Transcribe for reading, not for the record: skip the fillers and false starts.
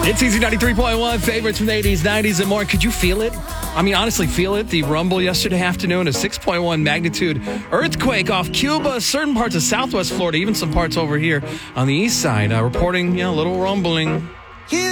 It's Easy 93.1, favorites from the 80s, 90s, and more. Could you feel it? I mean, honestly, feel it? The rumble yesterday afternoon, a 6.1 magnitude earthquake off Cuba, certain parts of southwest Florida, even some parts over here on the east side, reporting, a little rumbling.